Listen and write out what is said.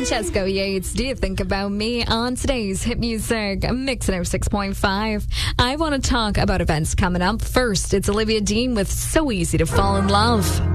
Francesco Yates, Do You Think About Me on today's Hit Music Mix 106.5. I want to talk about events coming up. First, it's Olivia Dean with So Easy to Fall in Love.